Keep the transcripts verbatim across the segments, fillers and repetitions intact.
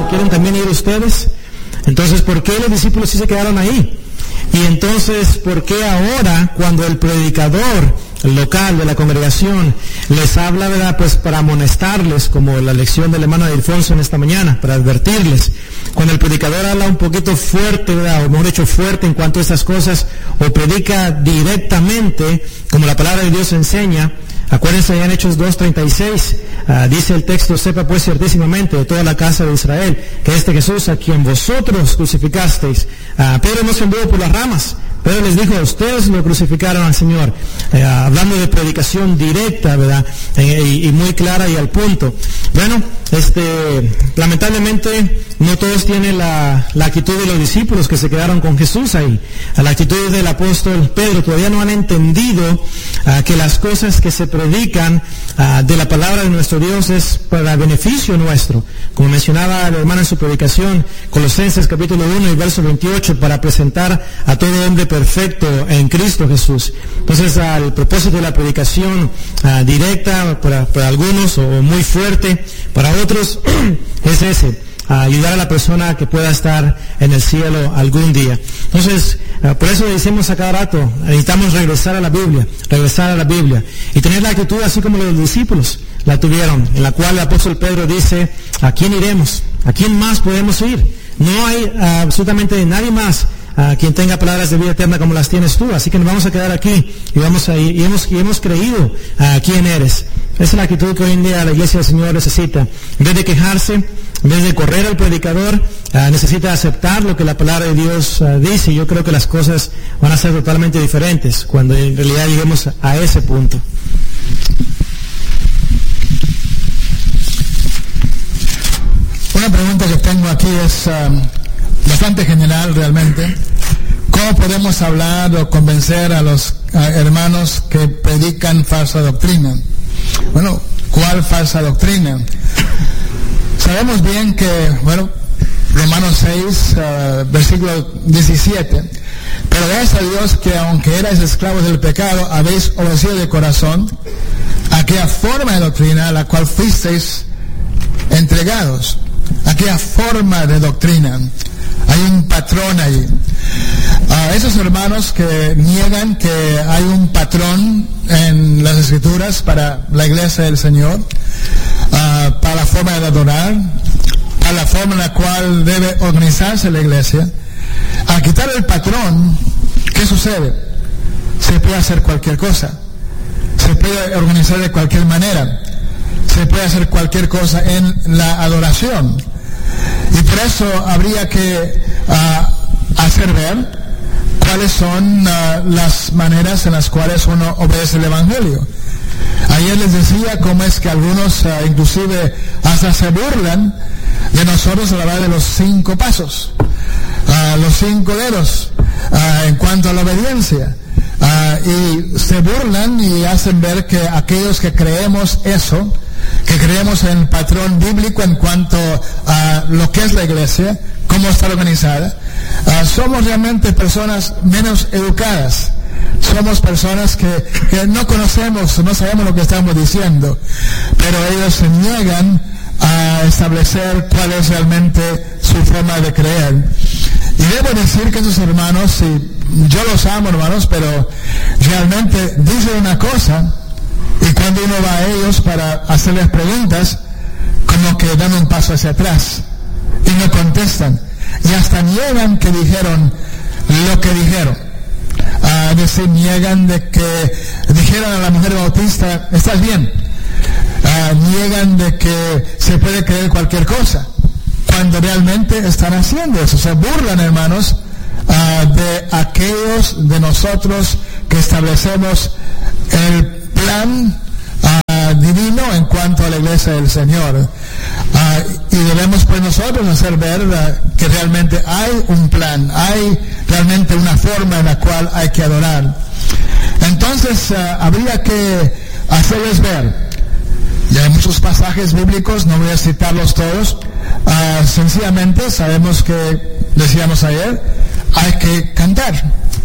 ¿quieren también ir ustedes? Entonces, ¿por qué los discípulos sí se quedaron ahí? Y entonces, ¿por qué ahora, cuando el predicador local de la congregación les habla, ¿verdad?, pues para amonestarles, como la lección del hermano Ildefonso en esta mañana, para advertirles? Cuando el predicador habla un poquito fuerte, ¿verdad?, o mejor dicho, fuerte en cuanto a estas cosas, o predica directamente, como la palabra de Dios enseña. Acuérdense allá en Hechos dos treinta y seis, uh, dice el texto: sepa pues ciertísimamente de toda la casa de Israel, que este Jesús a quien vosotros crucificasteis, uh, Pedro no se anduvo por las ramas. Pedro les dijo: ustedes lo crucificaron al Señor, eh, hablando de predicación directa, ¿verdad?, eh, y, y muy clara y al punto. Bueno, este, lamentablemente no todos tienen la, la actitud de los discípulos que se quedaron con Jesús ahí. La actitud del apóstol Pedro, todavía no han entendido uh, que las cosas que se predican uh, de la palabra de nuestro Dios es para beneficio nuestro. Como mencionaba el hermano en su predicación, Colosenses capítulo uno y verso veintiocho, para presentar a todo hombre perfecto en Cristo Jesús. Entonces, al propósito de la predicación uh, directa para, para algunos, o muy fuerte para otros, es ese: a ayudar a la persona que pueda estar en el cielo algún día. Entonces, uh, por eso decimos a cada rato, necesitamos regresar a la Biblia, regresar a la Biblia, y tener la actitud así como los discípulos la tuvieron, en la cual el apóstol Pedro dice: ¿a quién iremos? ¿A quién más podemos ir? No hay uh, absolutamente nadie más a quien tenga palabras de vida eterna como las tienes tú, así que nos vamos a quedar aquí y vamos a ir, y hemos, y hemos creído a quién eres. Esa es la actitud que hoy en día la iglesia del Señor necesita. En vez de quejarse, en vez de correr al predicador, uh, necesita aceptar lo que la palabra de Dios uh, dice. Y yo creo que las cosas van a ser totalmente diferentes cuando en realidad lleguemos a ese punto. Una pregunta que tengo aquí es um, bastante general realmente. ¿Cómo podemos hablar o convencer a los uh, hermanos que predican falsa doctrina? Bueno, ¿cuál falsa doctrina? Sabemos bien que, bueno, Romanos seis, uh, versículo diecisiete, pero gracias a Dios que aunque erais esclavos del pecado, habéis obedecido de corazón aquella forma de doctrina a la cual fuisteis entregados. Aquella forma de doctrina. Hay un patrón allí. Uh, esos hermanos que niegan que hay un patrón en las Escrituras para la iglesia del Señor, uh, para la forma de adorar, para la forma en la cual debe organizarse la iglesia, al quitar el patrón, ¿qué sucede? Se puede hacer cualquier cosa. Se puede organizar de cualquier manera. Se puede hacer cualquier cosa en la adoración. Y por eso habría que uh, hacer ver cuáles son uh, las maneras en las cuales uno obedece el Evangelio. Ayer les decía cómo es que algunos uh, inclusive hasta se burlan de nosotros a la hora de los cinco pasos, uh, los cinco dedos, uh, en cuanto a la obediencia. Uh, y se burlan y hacen ver que aquellos que creemos eso, que creemos en el patrón bíblico en cuanto a lo que es la iglesia, cómo está organizada, uh, somos realmente personas menos educadas. Somos personas que, que no conocemos, no sabemos lo que estamos diciendo, pero ellos se niegan a establecer cuál es realmente su forma de creer. Y debo decir que esos hermanos, y yo los amo, hermanos, pero realmente dicen una cosa, y cuando uno va a ellos para hacerles preguntas, como que dan un paso hacia atrás y no contestan, y hasta niegan que dijeron lo que dijeron. A decir, niegan de que dijeron a la mujer bautista: estás bien. Uh, niegan de que se puede creer cualquier cosa, cuando realmente están haciendo eso. Se burlan, hermanos, uh, de aquellos de nosotros que establecemos el plan uh, divino en cuanto a la iglesia del Señor. Uh, y debemos pues nosotros hacer ver uh, que realmente hay un plan, hay realmente una forma en la cual hay que adorar. Entonces uh, habría que hacerles ver. Y hay muchos pasajes bíblicos, no voy a citarlos todos. Uh, sencillamente sabemos que, decíamos ayer, hay que cantar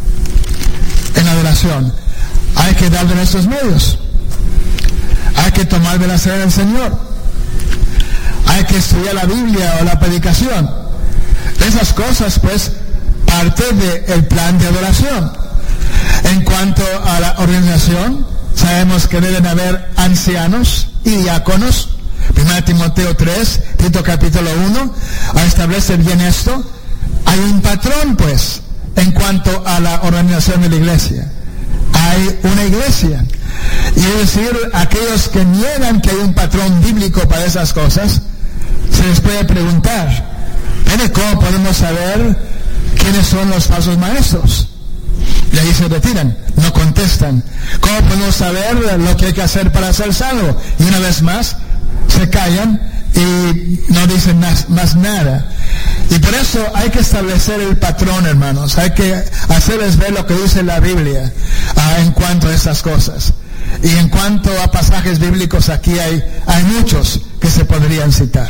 en adoración. Hay que dar de nuestros medios. Hay que tomar de la cena del Señor. hay que estudiar la Biblia o la predicación. Esas cosas, pues, parte del plan de adoración. En cuanto a la organización, sabemos que deben haber ancianos y diáconos. Primera Timoteo tres, Tito capítulo uno, a establecer bien esto. Hay un patrón, pues, en cuanto a la organización de la iglesia. Hay una iglesia. Y es decir, aquellos que niegan que hay un patrón bíblico para esas cosas, se les puede preguntar, ¿pero cómo podemos saber quiénes son los falsos maestros? Y ahí se retiran, no contestan. ¿Cómo podemos saber lo que hay que hacer para ser salvo? Y una vez más, se callan y no dicen más, más nada. Y por eso hay que establecer el patrón, hermanos. Hay que hacerles ver lo que dice la Biblia uh, en cuanto a estas cosas. Y en cuanto a pasajes bíblicos, aquí hay, hay muchos que se podrían citar.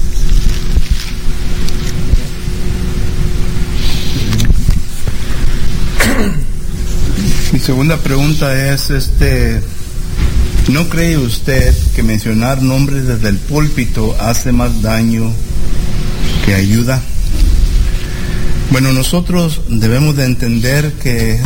Mi segunda pregunta es, este, ¿no cree usted que mencionar nombres desde el púlpito hace más daño que ayuda? Bueno, nosotros debemos de entender que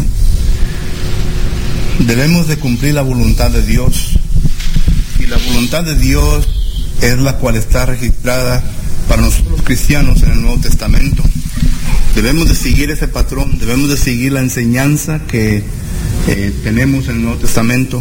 debemos de cumplir la voluntad de Dios. Y la voluntad de Dios es la cual está registrada para nosotros cristianos en el Nuevo Testamento. Debemos de seguir ese patrón, debemos de seguir la enseñanza que eh, tenemos en el Nuevo Testamento.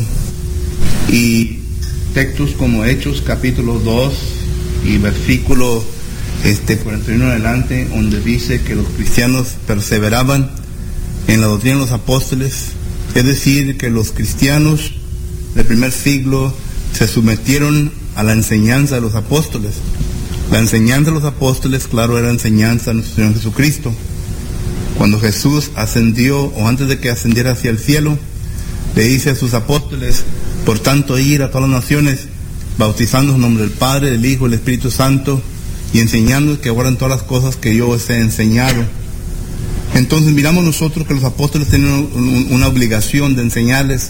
Y textos como Hechos capítulo dos y versículo este, cuarenta y uno en adelante, donde dice que los cristianos perseveraban en la doctrina de los apóstoles, es decir, que los cristianos del primer siglo se sometieron a la enseñanza de los apóstoles. La enseñanza de los apóstoles, claro, era enseñanza de nuestro Señor Jesucristo. Cuando Jesús ascendió, o antes de que ascendiera hacia el cielo, le dice a sus apóstoles, por tanto, ir a todas las naciones, bautizando en nombre del Padre, del Hijo y del Espíritu Santo, y enseñándoles que guarden todas las cosas que yo os he enseñado. Entonces miramos nosotros que los apóstoles tienen una obligación de enseñarles,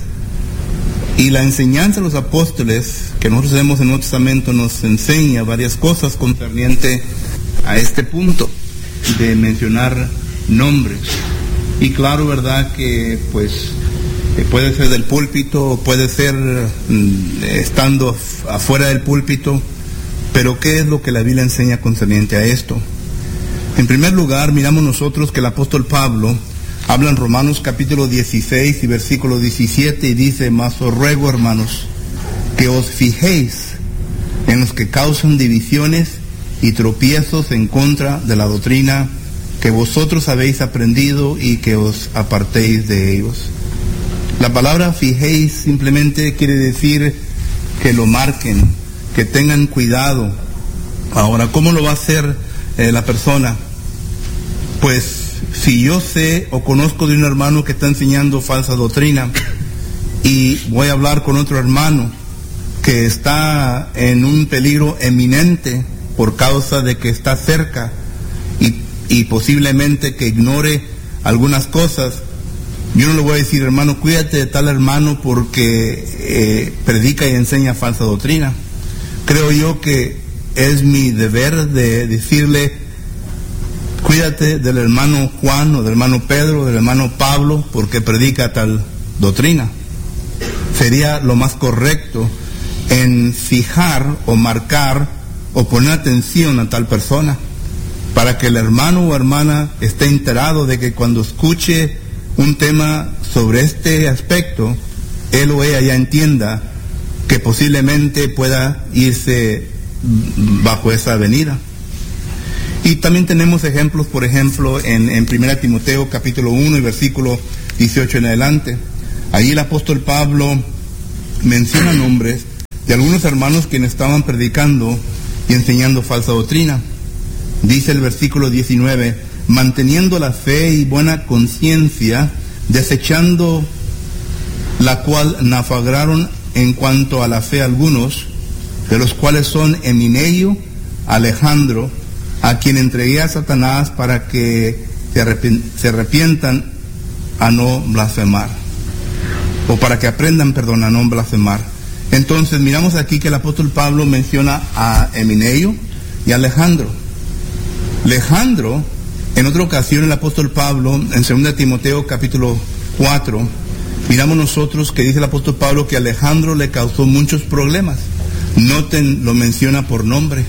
y la enseñanza de los apóstoles que nosotros tenemos en el Nuevo Testamento nos enseña varias cosas concerniente a este punto de mencionar nombres. Y claro, verdad que pues puede ser del púlpito, puede ser mm, estando afuera del púlpito, pero ¿qué es lo que la Biblia enseña concerniente a esto? En primer lugar, miramos nosotros que el apóstol Pablo habla en Romanos capítulo dieciséis y versículo diecisiete y dice, mas os ruego, hermanos, que os fijéis en los que causan divisiones y tropiezos en contra de la doctrina que vosotros habéis aprendido y que os apartéis de ellos. La palabra fijéis simplemente quiere decir que lo marquen, que tengan cuidado. Ahora, ¿cómo lo va a hacer eh, la persona? Pues si yo sé o conozco de un hermano que está enseñando falsa doctrina y voy a hablar con otro hermano que está en un peligro eminente por causa de que está cerca y, y posiblemente que ignore algunas cosas, yo no le voy a decir, hermano, cuídate de tal hermano porque eh, predica y enseña falsa doctrina. Creo yo que es mi deber de decirle, cuídate del hermano Juan o del hermano Pedro o del hermano Pablo porque predica tal doctrina. Sería lo más correcto en fijar o marcar o poner atención a tal persona para que el hermano o hermana esté enterado de que cuando escuche un tema sobre este aspecto, él o ella ya entienda que posiblemente pueda irse bajo esa avenida. Y también tenemos ejemplos, por ejemplo, en, en Primera Timoteo capítulo uno y versículo dieciocho en adelante. Ahí el apóstol Pablo menciona nombres de algunos hermanos quienes estaban predicando y enseñando falsa doctrina. Dice el versículo diecinueve, manteniendo la fe y buena conciencia, desechando la cual naufragaron en cuanto a la fe algunos, de los cuales son Emineo, Alejandro, a quien entregué a Satanás para que se, arrepien- se arrepientan a no blasfemar, o para que aprendan, perdón, a no blasfemar. Entonces miramos aquí que el apóstol Pablo menciona a Emineo, y Alejandro. Alejandro, en otra ocasión el apóstol Pablo, en segunda Timoteo capítulo cuatro, miramos nosotros que dice el apóstol Pablo que Alejandro le causó muchos problemas. Noten, lo menciona por nombre.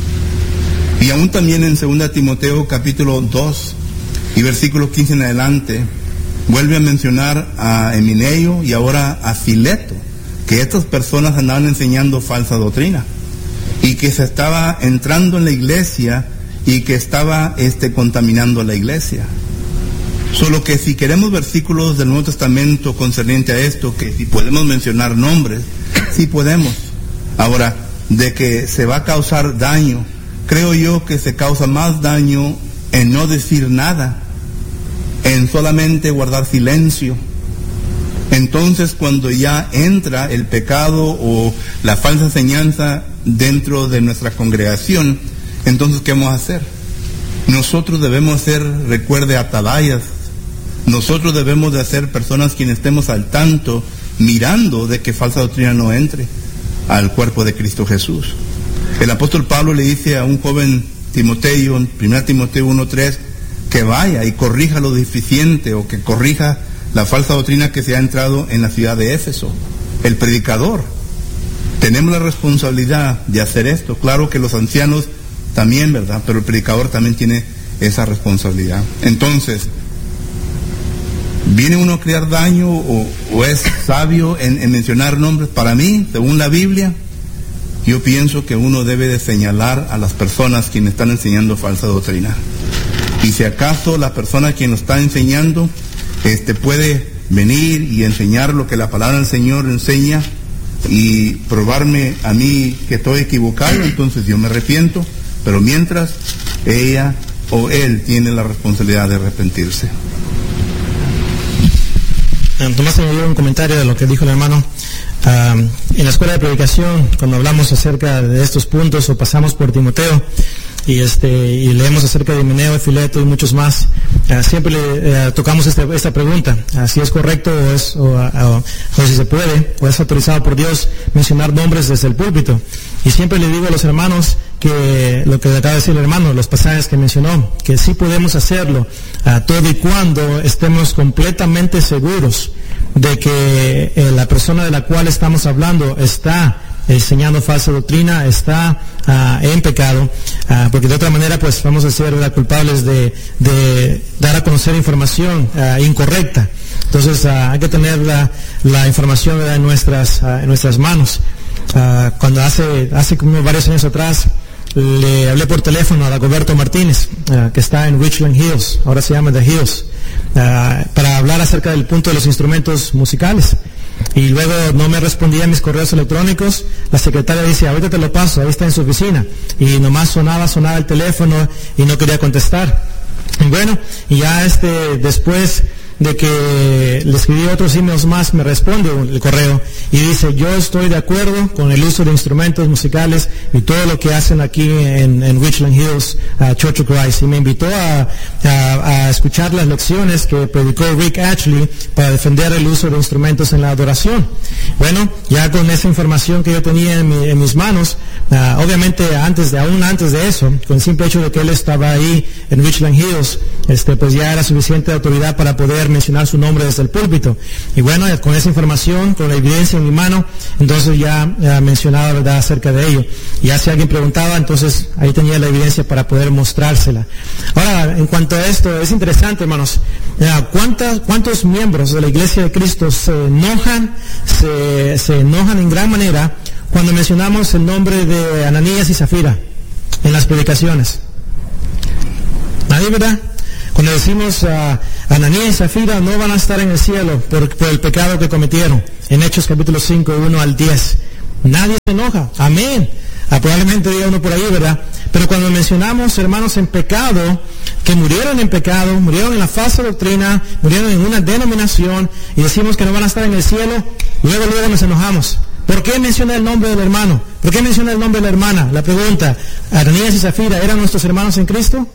Y aún también en segunda Timoteo capítulo dos y versículo quince en adelante, vuelve a mencionar a Emineo y ahora a Fileto, que estas personas andaban enseñando falsa doctrina y que se estaba entrando en la iglesia y que estaba este, contaminando a la iglesia. Solo que si queremos versículos del Nuevo Testamento concerniente a esto, que si podemos mencionar nombres, sí podemos. Ahora, de que se va a causar daño, creo yo que se causa más daño en no decir nada, en solamente guardar silencio. Entonces, cuando ya entra el pecado o la falsa enseñanza dentro de nuestra congregación, entonces, ¿qué vamos a hacer? Nosotros debemos ser, recuerde, atalayas. Nosotros debemos de ser personas quienes estemos al tanto, mirando de que falsa doctrina no entre al cuerpo de Cristo Jesús. El apóstol Pablo le dice a un joven Timoteo, en primera Timoteo uno tres, que vaya y corrija lo deficiente o que corrija la falsa doctrina que se ha entrado en la ciudad de Éfeso. El predicador, tenemos la responsabilidad de hacer esto. Claro que los ancianos también, ¿verdad? Pero el predicador también tiene esa responsabilidad. Entonces, ¿viene uno a crear daño o, o es sabio en, en mencionar nombres? Para mí, según la Biblia, yo pienso que uno debe de señalar a las personas quienes están enseñando falsa doctrina. Y si acaso la persona quien lo está enseñando este, puede venir y enseñar lo que la palabra del Señor enseña y probarme a mí que estoy equivocado, entonces yo me arrepiento, pero mientras ella o él tiene la responsabilidad de arrepentirse. Tomás me dio un comentario de lo que dijo el hermano. Uh, en la escuela de predicación, cuando hablamos acerca de estos puntos o pasamos por Timoteo y este y leemos acerca de Himeneo, Fileto y muchos más, uh, siempre le uh, tocamos este, esta pregunta, uh, si es correcto o, es, o, o, o si se puede o es autorizado por Dios mencionar nombres desde el púlpito. Y siempre le digo a los hermanos que lo que acaba de decir el hermano, los pasajes que mencionó, que sí podemos hacerlo, uh, todo y cuando estemos completamente seguros de que eh, la persona de la cual estamos hablando está enseñando falsa doctrina, está uh, en pecado, uh, porque de otra manera pues vamos a ser ¿verdad? culpables de, de dar a conocer información uh, incorrecta. Entonces uh, hay que tener la, la información ¿verdad? en nuestras uh, en nuestras manos. Uh, cuando hace hace como varios años atrás le hablé por teléfono a Dagoberto Martínez, uh, que está en Richland Hills, ahora se llama The Hills, uh, para hablar acerca del punto de los instrumentos musicales. Y luego no me respondía a mis correos electrónicos. La secretaria dice, ahorita te lo paso, ahí está en su oficina. Y nomás sonaba, sonaba el teléfono y no quería contestar. Y bueno, y ya este, después de que le escribí otros emails más, me responde el correo y dice, yo estoy de acuerdo con el uso de instrumentos musicales y todo lo que hacen aquí en, en Richland Hills uh, Church of Christ, y me invitó a, a, a escuchar las lecciones que predicó Rick Ashley para defender el uso de instrumentos en la adoración. Bueno, ya con esa información que yo tenía en, mi, en mis manos, uh, obviamente antes de, aún antes de eso, con el simple hecho de que él estaba ahí en Richland Hills, este, pues ya era suficiente autoridad para poder mencionar su nombre desde el púlpito. Y bueno, con esa información, con la evidencia en mi mano, entonces ya, ya mencionaba verdad acerca de ello. Y ya si alguien preguntaba, entonces ahí tenía la evidencia para poder mostrársela. Ahora, en cuanto a esto, es interesante, hermanos, ¿cuántas, cuántos miembros de la Iglesia de Cristo se enojan, se, se enojan en gran manera cuando mencionamos el nombre de Ananías y Zafira en las predicaciones? ¿Nadie, verdad? Cuando decimos uh, Ananías y Zafira no van a estar en el cielo por, por el pecado que cometieron, en Hechos capítulo cinco, uno al diez. Nadie se enoja, amén. Ah, probablemente diga uno por ahí, ¿verdad? Pero cuando mencionamos hermanos en pecado, que murieron en pecado, murieron en la falsa doctrina, murieron en una denominación, y decimos que no van a estar en el cielo, luego luego nos enojamos. ¿Por qué menciona el nombre del hermano? ¿Por qué menciona el nombre de la hermana? La pregunta, ¿Ananías y Zafira eran nuestros hermanos en Cristo?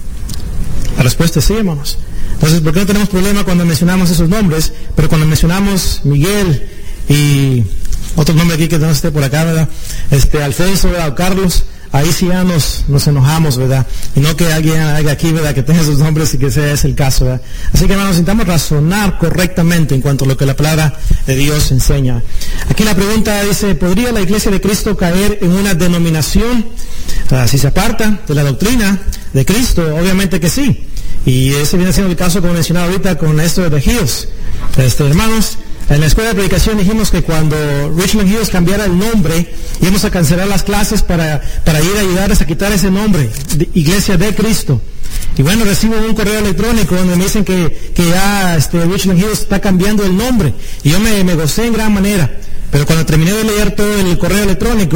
La respuesta es sí, hermanos. Entonces, ¿por qué no tenemos problema cuando mencionamos esos nombres? Pero cuando mencionamos Miguel y otro nombre aquí que no esté por acá, ¿verdad? Este, Alfonso, ¿verdad? O Carlos, ahí sí ya nos, nos enojamos, ¿verdad? Y no que alguien haga aquí, ¿verdad?, que tenga sus nombres y que sea ese el caso, ¿verdad? Así que, hermanos, intentamos razonar correctamente en cuanto a lo que la palabra de Dios enseña. Aquí la pregunta dice, ¿podría la Iglesia de Cristo caer en una denominación uh, si se aparta de la doctrina de Cristo? Obviamente que sí. Y ese viene siendo el caso, como mencionaba ahorita, con esto de The Hills. Este, hermanos, en la escuela de predicación dijimos que cuando Richland Hills cambiara el nombre, íbamos a cancelar las clases para, para ir a ayudarles a quitar ese nombre, de Iglesia de Cristo. Y bueno, recibo un correo electrónico donde me dicen que, que ya este, Richland Hills está cambiando el nombre. Y yo me, me gocé en gran manera. Pero cuando terminé de leer todo el correo electrónico,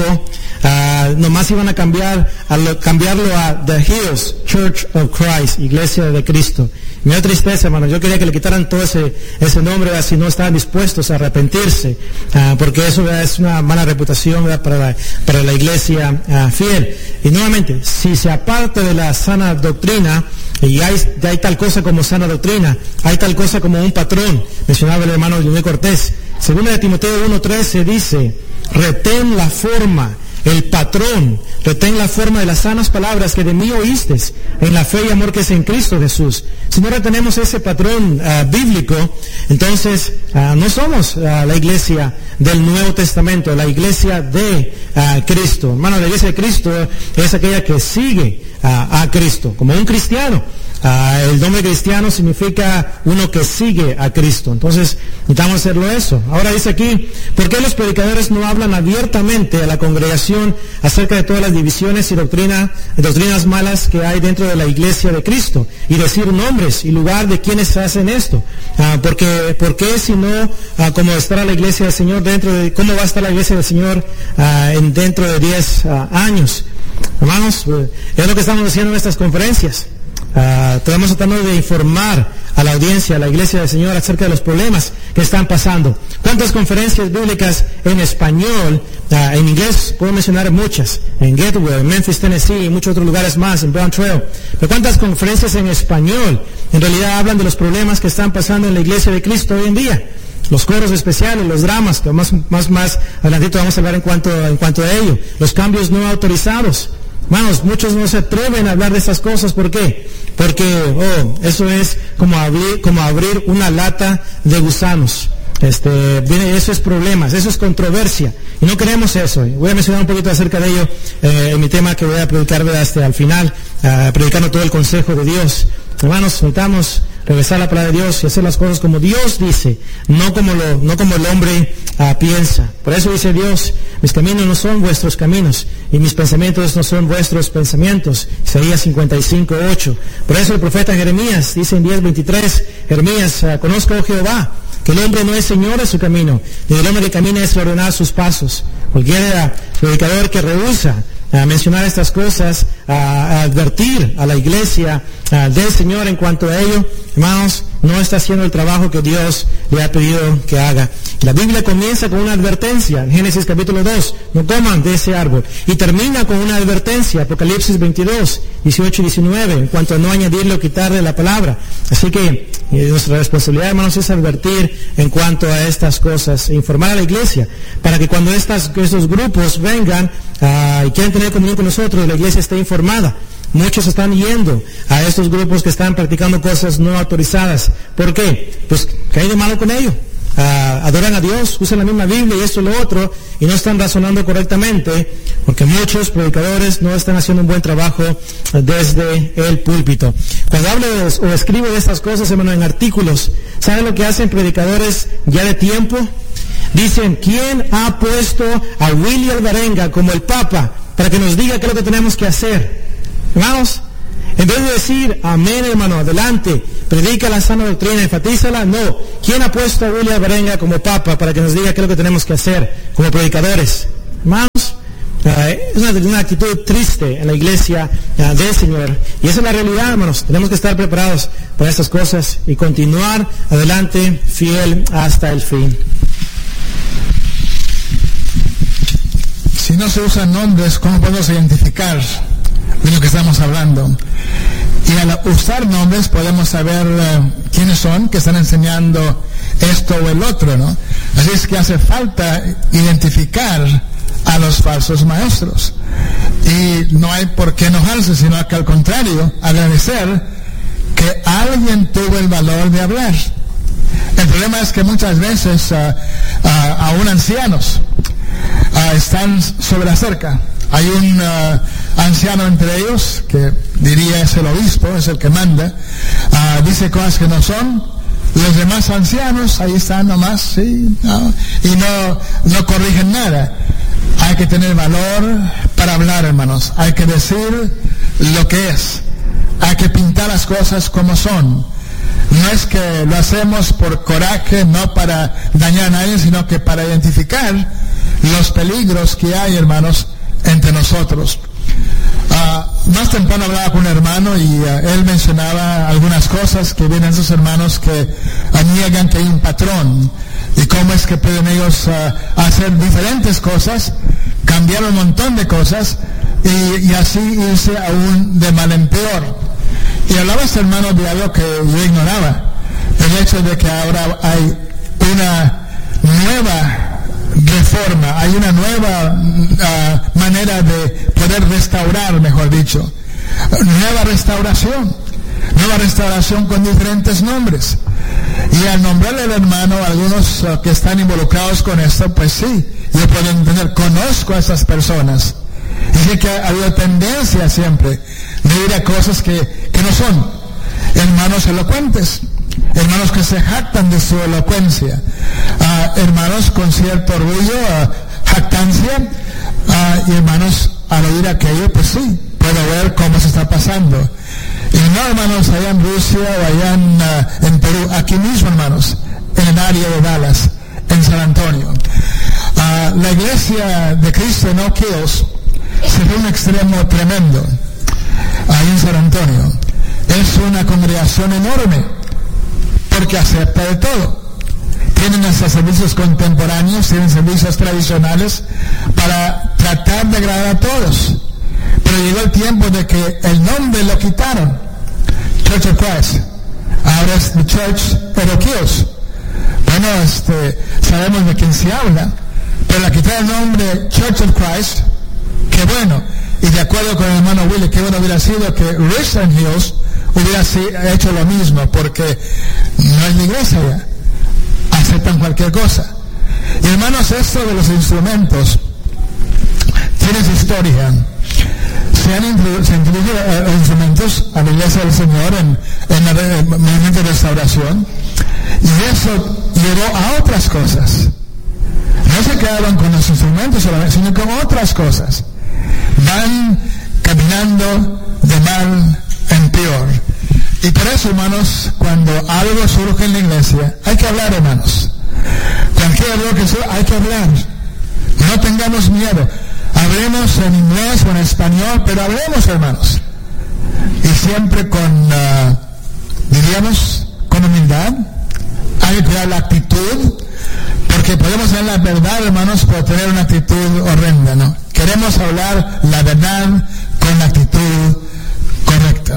uh, nomás iban a cambiar, a lo, cambiarlo a The Hills Church of Christ, Iglesia de Cristo. Me dio tristeza, hermano. Yo quería que le quitaran todo ese, ese nombre, ¿verdad?, si no estaban dispuestos a arrepentirse, uh, porque eso, ¿verdad?, es una mala reputación, ¿verdad?, para la, para la iglesia uh, fiel. Y nuevamente, si se aparta de la sana doctrina, y hay, hay tal cosa como sana doctrina, hay tal cosa como un patrón, mencionaba el hermano Leonel Cortés. Según de Timoteo uno trece dice, retén la forma, el patrón, retén la forma de las sanas palabras que de mí oíste, en la fe y amor que es en Cristo Jesús. Si no retenemos ese patrón uh, bíblico, entonces uh, no somos uh, la iglesia del Nuevo Testamento, la iglesia de uh, Cristo. Hermano, la iglesia de Cristo es aquella que sigue uh, a Cristo, como un cristiano. Uh, el nombre cristiano significa uno que sigue a Cristo. Entonces, necesitamos hacerlo eso. Ahora dice aquí, ¿por qué los predicadores no hablan abiertamente a la congregación acerca de todas las divisiones y doctrina, doctrinas malas que hay dentro de la iglesia de Cristo? Y decir nombres y lugar de quienes hacen esto. Uh, porque, ¿por qué si no, uh, como estará la iglesia del Señor dentro de, cómo va a estar la iglesia del Señor uh, en, dentro de diez uh, años? Hermanos, uh, es lo que estamos haciendo en estas conferencias. Uh, estamos tratando de informar a la audiencia, a la iglesia del Señor acerca de los problemas que están pasando. ¿Cuántas conferencias bíblicas en español, uh, en inglés puedo mencionar muchas, en Gateway, en Memphis, Tennessee y muchos otros lugares más, en Brown Trail? Pero ¿cuántas conferencias en español en realidad hablan de los problemas que están pasando en la iglesia de Cristo hoy en día? Los coros especiales, los dramas, que más, más, más adelantito vamos a hablar en cuanto, en cuanto a ello. Los cambios no autorizados. Hermanos, muchos no se atreven a hablar de estas cosas. ¿Por qué? Porque, oh, eso es como abrir, como abrir una lata de gusanos. Este, viene, eso es problemas, eso es controversia. Y no queremos eso. Voy a mencionar un poquito acerca de ello eh, en mi tema que voy a predicar hasta al final, uh, predicando todo el consejo de Dios. Hermanos, necesitamos regresar a la palabra de Dios y hacer las cosas como Dios dice, no como lo, no como el hombre uh, piensa. Por eso dice Dios, mis caminos no son vuestros caminos y mis pensamientos no son vuestros pensamientos. Isaías cincuenta y cinco, ocho. Por eso el profeta Jeremías dice en diez veintitrés, Jeremías, uh, conozco, oh Jehová, que el hombre no es señor de su camino, ni el hombre que camina es ordenar sus pasos. Cualquier predicador que rehúsa a mencionar estas cosas, a, a advertir a la iglesia a, del Señor en cuanto a ello, hermanos, no está haciendo el trabajo que Dios le ha pedido que haga. La Biblia comienza con una advertencia, en Génesis capítulo dos, no coman de ese árbol, y termina con una advertencia, Apocalipsis veintidós, dieciocho y diecinueve, en cuanto a no añadirle o quitarle la palabra. Así que eh, nuestra responsabilidad, hermanos, es advertir en cuanto a estas cosas, e informar a la iglesia, para que cuando estas, estos grupos vengan uh, y quieran tener comunión con nosotros, la iglesia esté informada. Muchos están yendo a estos grupos que están practicando cosas no autorizadas. ¿Por qué? Pues, ¿qué hay de malo con ello? Uh, adoran a Dios, usan la misma Biblia y esto y lo otro, y no están razonando correctamente, porque muchos predicadores no están haciendo un buen trabajo desde el púlpito. Cuando hablo de, o escribo de estas cosas, hermano, en artículos, ¿saben lo que hacen predicadores ya de tiempo? Dicen, ¿quién ha puesto a Willy Alvarenga como el Papa para que nos diga qué es lo que tenemos que hacer? Hermanos, en vez de decir, amén, hermano, adelante, predica la sana doctrina, enfatízala, no. ¿Quién ha puesto a Willy Alvarenga como Papa para que nos diga qué es lo que tenemos que hacer como predicadores? Hermanos, uh, es una, una actitud triste en la iglesia uh, del Señor. Y esa es la realidad, hermanos. Tenemos que estar preparados para estas cosas y continuar adelante fiel hasta el fin. Si no se usan nombres, ¿cómo podemos identificar de lo que estamos hablando? Y al usar nombres podemos saber uh, quiénes son que están enseñando esto o el otro, ¿no? Así es que hace falta identificar a a los falsos maestros. Y no hay por qué enojarse, sino que al contrario, agradecer que alguien tuvo el valor de hablar. El problema es que muchas veces uh, uh, aún ancianos uh, están sobre la cerca. Hay un uh, anciano entre ellos, que diría es el obispo, es el que manda, uh, dice cosas que no son. Los demás ancianos ahí están nomás, sí, no, y no, no corrigen nada. Hay que tener valor para hablar, hermanos. Hay que decir lo que es. Hay que pintar las cosas como son. No es que lo hacemos por coraje, no para dañar a nadie, sino que para identificar los peligros que hay, hermanos, entre nosotros. Uh, más temprano hablaba con un hermano y uh, él mencionaba algunas cosas que vienen esos hermanos que uh, niegan que hay un patrón y cómo es que pueden ellos uh, hacer diferentes cosas, cambiar un montón de cosas y, y así irse aún de mal en peor. Y hablaba este hermano de algo que yo ignoraba, el hecho de que ahora hay una nueva reforma, hay una nueva uh, manera de poder restaurar, mejor dicho, nueva restauración, nueva restauración con diferentes nombres. Y al nombrarle al hermano, algunos uh, que están involucrados con esto, pues sí, yo puedo entender, conozco a esas personas. Dice que ha habido tendencia siempre de ir a cosas que, que no son. Hermanos elocuentes, hermanos que se jactan de su elocuencia, uh, hermanos con cierto orgullo, uh, jactancia, uh, y hermanos al oír aquello, pues sí, puedo ver cómo se está pasando. Y no, hermanos, allá en Rusia o allá en, uh, en Perú, aquí mismo, hermanos, en el área de Dallas, en San Antonio. Uh, la iglesia de Cristo en Oak Hills se fue a un extremo tremendo, ahí en San Antonio. Es una congregación enorme, porque acepta de todo. Tienen hasta servicios contemporáneos, tienen servicios tradicionales para tratar de agradar a todos. Pero llegó el tiempo de que el nombre lo quitaron, Church of Christ. Ahora es The Church of Oak Hills. Bueno, este, sabemos de quién se habla, pero la quitaron el nombre Church of Christ. Qué bueno. Y de acuerdo con el hermano Willie, qué bueno hubiera sido que Richland Hills hubiera hecho lo mismo, porque no es la iglesia ya, aceptan cualquier cosa. Y hermanos, esto de los instrumentos tiene su historia. Se han introducido eh, instrumentos a la iglesia del Señor en, en el movimiento de restauración, y eso llevó a otras cosas. No se quedaron con los instrumentos solamente, sino con otras cosas. Van caminando de mal en peor. Y por eso, hermanos, cuando algo surge en la iglesia, hay que hablar, hermanos. Cualquier algo que surja, hay que hablar. No tengamos miedo. Hablemos en inglés o en español, pero hablemos, hermanos. Y siempre con, uh, diríamos, con humildad. Hay que cuidar la actitud, porque podemos tener la verdad, hermanos, pero tener una actitud horrenda, ¿no? Queremos hablar la verdad con la actitud correcta.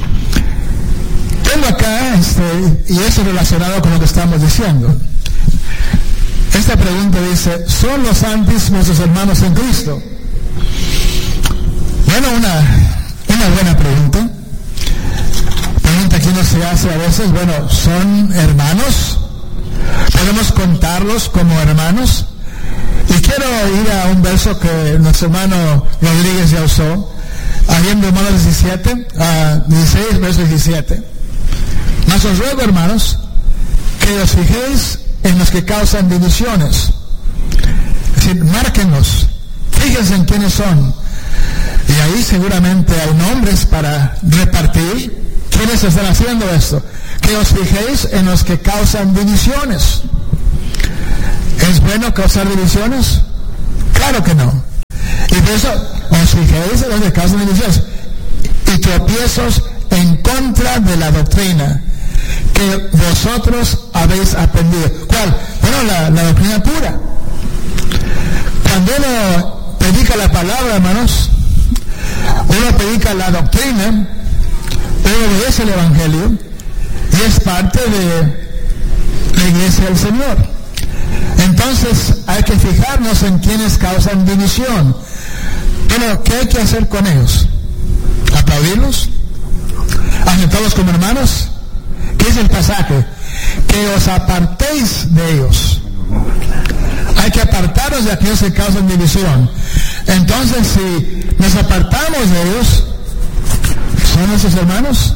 Tengo acá, este, y eso relacionado con lo que estamos diciendo. Esta pregunta dice, ¿son los santos nuestros hermanos en Cristo? Bueno, una, una buena pregunta. Pregunta que uno se hace a veces, bueno, ¿son hermanos? ¿Podemos contarlos como hermanos? Y quiero ir a un verso que nuestro hermano Rodríguez ya usó, ahí en Romanos diecisiete, uh, dieciséis, verso diecisiete. Mas os ruego, hermanos, que os fijéis en los que causan divisiones. Es decir, márquenlos, fíjense en quiénes son. Y ahí seguramente hay nombres para repartir. ¿Quiénes están haciendo esto? Que os fijéis en los que causan divisiones. ¿Es bueno causar divisiones? Claro que no. Y por eso os fijéis en los que causan divisiones y tropiezos en contra de la doctrina que vosotros habéis aprendido. ¿Cuál? Bueno, la, la doctrina pura. Cuando uno predica la palabra, hermanos, uno predica la doctrina, uno obedece el evangelio y es parte de la iglesia del Señor. Entonces hay que fijarnos en quienes causan división. Pero ¿qué hay que hacer con ellos? ¿Aplaudirlos? ¿Aceptarlos como hermanos? ¿Qué es el pasaje? Que os apartéis de ellos. Hay que apartarnos de aquellos que causan división. Entonces, si nos apartamos de ellos, ¿son nuestros hermanos?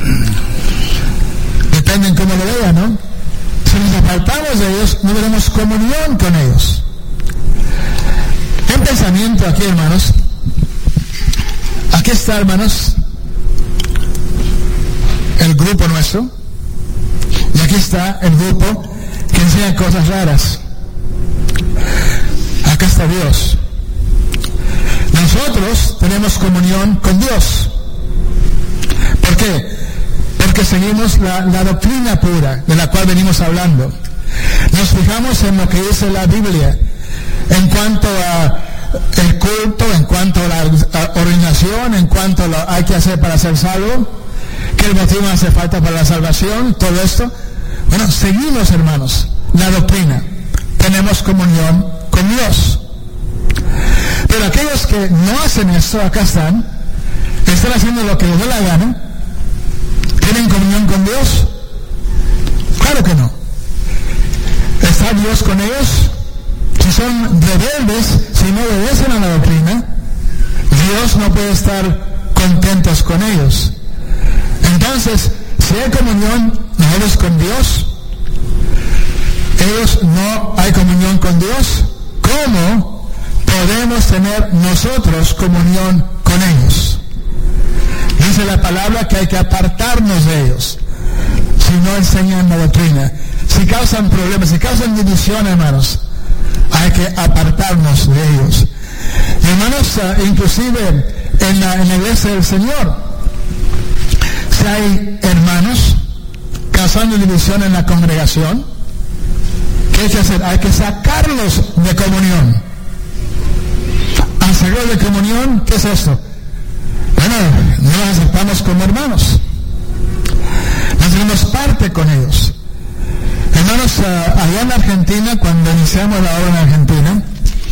Depende en cómo lo vean, ¿no? Si nos apartamos de ellos, no tenemos comunión con ellos. Un pensamiento aquí, hermanos. Aquí está, hermanos, el grupo nuestro. Y aquí está el grupo que enseña cosas raras. Acá está Dios. Nosotros tenemos comunión con Dios. ¿Por qué? Porque seguimos la, la doctrina pura de la cual venimos hablando. Nos fijamos en lo que dice la Biblia en cuanto a el culto, en cuanto a la ordenación, en cuanto a lo que hay que hacer para ser salvo, qué el motivo hace falta para la salvación, todo esto. Bueno, seguimos, hermanos, la doctrina. Tenemos comunión con Dios. Pero aquellos que no hacen esto, acá están, están haciendo lo que les da la gana. ¿Tienen comunión con Dios? Claro que no. ¿Está Dios con ellos? Si son rebeldes, si no obedecen a la doctrina, Dios no puede estar contentos con ellos. Entonces, si hay comunión nosotros con Dios, ellos no hay comunión con Dios, ¿cómo podemos tener nosotros comunión con ellos? Dice la palabra que hay que apartarnos de ellos si no enseñan la doctrina. Si causan problemas, si causan división, hermanos, hay que apartarnos de ellos. Y hermanos, uh, inclusive en la, en la iglesia del Señor, si hay hermanos causando división en la congregación, ¿qué hay que hacer? Hay que sacarlos de comunión. Al sacarlos de comunión, ¿qué es esto? Bueno, no los aceptamos como hermanos. No tenemos parte con ellos. Hermanos, uh, allá en Argentina, cuando iniciamos la obra en Argentina,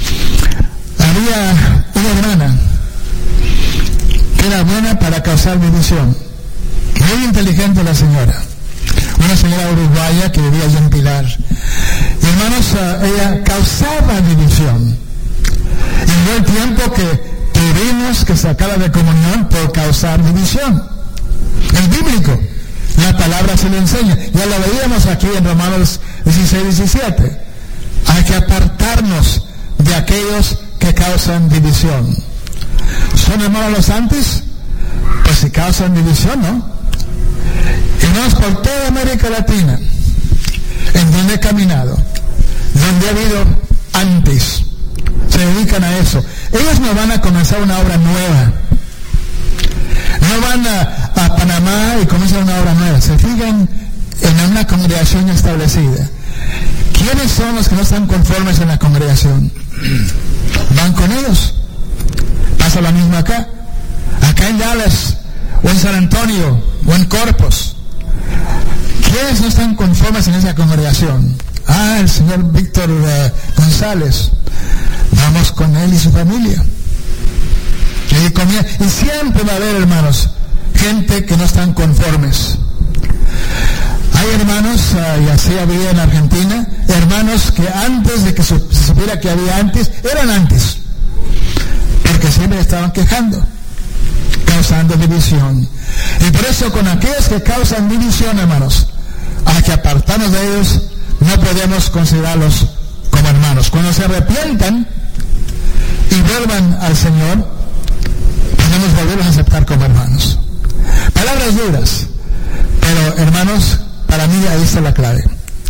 había una hermana que era buena para causar división. Muy inteligente la señora. Una señora uruguaya que vivía allá en Pilar. Y hermanos, uh, ella causaba división. Y fue el tiempo que tuvimos que sacarla de comunión por causar división. Es bíblico. La palabra se lo enseña. Ya lo veíamos aquí en Romanos dieciséis, diecisiete. Hay que apartarnos de aquellos que causan división. ¿Son hermanos los antes? Pues si causan división, ¿no? Hermanos, por toda América Latina, en donde he caminado, donde ha habido antes, se dedican a eso. Ellos no van a comenzar una obra nueva. No van a, a Panamá y comienzan una obra nueva. Se fijan en una congregación establecida. ¿Quiénes son los que no están conformes en la congregación? Van con ellos. Pasa lo mismo acá. Acá en Dallas, o en San Antonio, o en Corpus. ¿Quiénes no están conformes en esa congregación? Ah, el señor Víctor uh, González. Vamos con él y su familia. Y, comía, y siempre va a haber, hermanos, gente que no están conformes. Hay hermanos, uh, y así había en Argentina, hermanos que antes de que se supiera que había antes, eran antes. Porque siempre estaban quejando, causando división. Y por eso con aquellos que causan división, hermanos, hay que apartarnos de ellos. No podemos considerarlos como hermanos. Cuando se arrepientan y vuelvan al Señor, podemos volverlos a aceptar como hermanos. Palabras duras, pero hermanos, para mí ahí está la clave.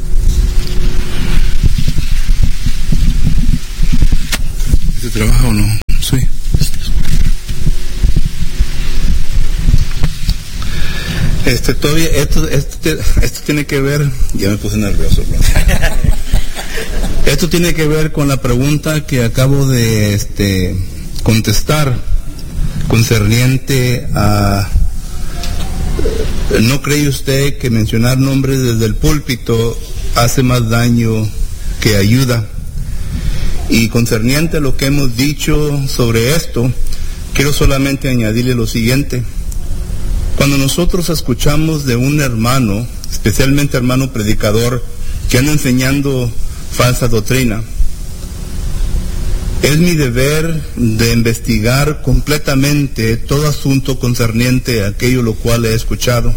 ¿Este trabaja o no? Sí. Este, todavía, esto, esto, esto tiene que ver, ya me puse nervioso, ¿no? Esto tiene que ver con la pregunta que acabo de este, contestar, concerniente a, ¿no cree usted que mencionar nombres desde el púlpito hace más daño que ayuda. Y concerniente a lo que hemos dicho sobre esto, quiero solamente añadirle lo siguiente. Cuando nosotros escuchamos de un hermano, especialmente hermano predicador, que anda enseñando falsa doctrina, es mi deber de investigar completamente todo asunto concerniente a aquello lo cual he escuchado.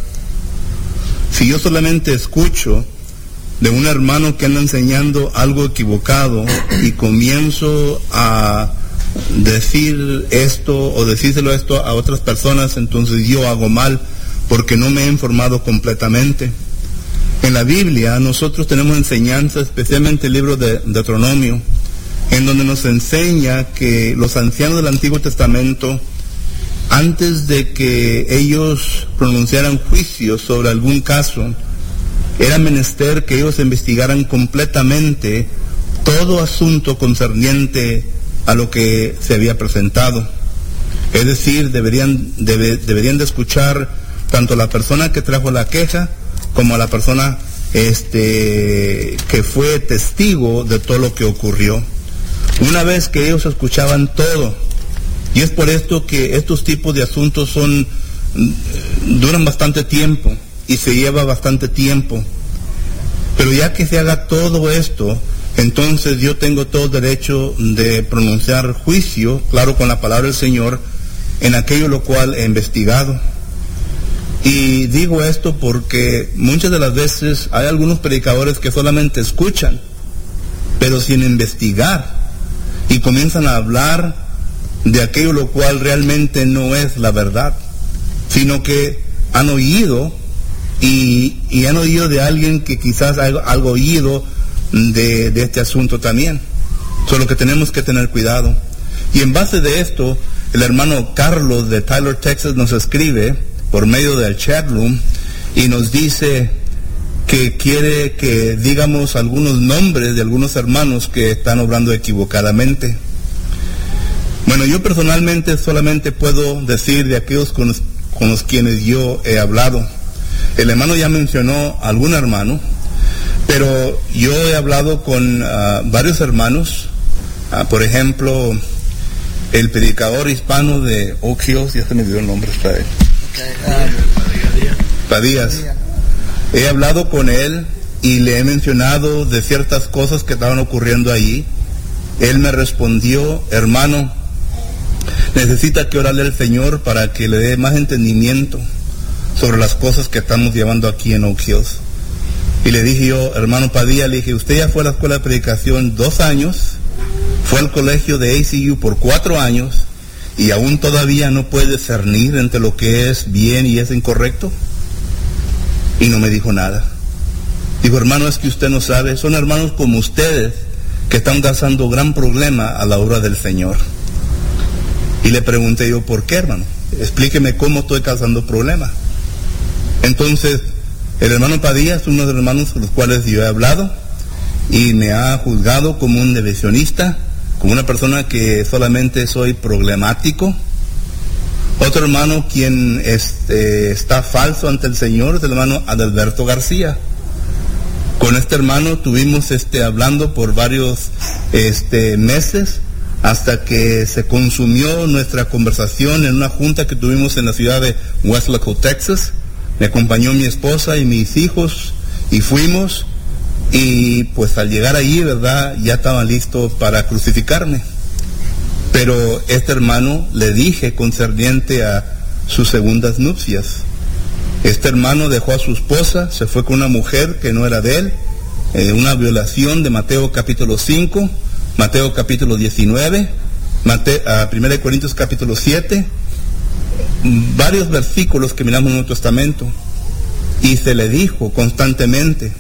Si yo solamente escucho de un hermano que anda enseñando algo equivocado y comienzo a decir esto o decírselo esto a otras personas, entonces yo hago mal porque no me he informado completamente. En la Biblia nosotros tenemos enseñanza, especialmente el libro de Deuteronomio, en donde nos enseña que los ancianos del Antiguo Testamento, antes de que ellos pronunciaran juicios sobre algún caso, era menester que ellos investigaran completamente todo asunto concerniente a lo que se había presentado. Es decir, deberían, debe, deberían de escuchar tanto a la persona que trajo la queja como a la persona este, que fue testigo de todo lo que ocurrió. Una vez que ellos escuchaban todo, y es por esto que estos tipos de asuntos son duran bastante tiempo y se lleva bastante tiempo, pero ya que se haga todo esto, entonces yo tengo todo derecho de pronunciar juicio, claro, con la palabra del Señor, en aquello lo cual he investigado. Y digo esto porque muchas de las veces hay algunos predicadores que solamente escuchan, pero sin investigar, y comienzan a hablar de aquello lo cual realmente no es la verdad, sino que han oído y, y han oído de alguien que quizás ha algo oído de, de este asunto también. Solo que tenemos que tener cuidado. Y en base de esto, el hermano Carlos de Tyler, Texas, nos escribe por medio del chat room y nos dice que quiere que digamos algunos nombres de algunos hermanos que están obrando equivocadamente. Bueno, yo personalmente solamente puedo decir de aquellos con los, con los quienes yo he hablado. El hermano ya mencionó a algún hermano, pero yo he hablado con uh, varios hermanos, uh, por ejemplo, el predicador hispano de Oak Hills, ya se me dio el nombre, está él. Padías. He hablado con él y le he mencionado de ciertas cosas que estaban ocurriendo allí. Él me respondió: hermano, necesita que orarle al Señor para que le dé más entendimiento sobre las cosas que estamos llevando aquí en Oak Hills. Y le dije yo: hermano Padilla, le dije, usted ya fue a la escuela de predicación dos años, fue al colegio de A C U por cuatro años, y aún todavía no puede discernir entre lo que es bien y es incorrecto. Y no me dijo nada. Digo: hermano, es que usted no sabe, son hermanos como ustedes que están causando gran problema a la obra del Señor. Y le pregunté yo: ¿por qué, hermano? Explíqueme cómo estoy causando problema. Entonces, el hermano Padilla es uno de los hermanos con los cuales yo he hablado y me ha juzgado como un divisionista, como una persona que solamente soy problemático. Otro hermano quien este, está falso ante el Señor es el hermano Adalberto García. Con este hermano tuvimos este, hablando por varios este, meses, hasta que se consumió nuestra conversación en una junta que tuvimos en la ciudad de Weslaco, Texas. Me acompañó mi esposa y mis hijos y fuimos, y pues al llegar allí, ¿verdad?, ya estaban listos para crucificarme. Pero este hermano le dije concerniente a sus segundas nupcias. Este hermano dejó a su esposa, se fue con una mujer que no era de él, eh, una violación de Mateo capítulo cinco, Mateo capítulo diecinueve, Mateo, uh, primera de Corintios capítulo siete, varios versículos que miramos en el Nuevo Testamento, y se le dijo constantemente,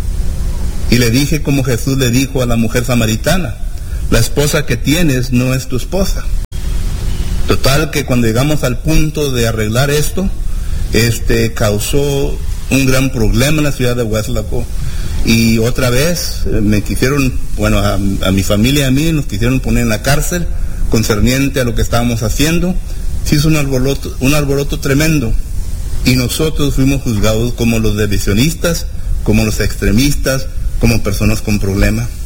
y le dije como Jesús le dijo a la mujer samaritana: la esposa que tienes no es tu esposa. Total que cuando llegamos al punto de arreglar esto, este causó un gran problema en la ciudad de Weslaco, y otra vez me quisieron, bueno, a, a mi familia y a mí nos quisieron poner en la cárcel concerniente a lo que estábamos haciendo. Se hizo un alboroto, un alboroto tremendo, y nosotros fuimos juzgados como los divisionistas, como los extremistas, como personas con problemas.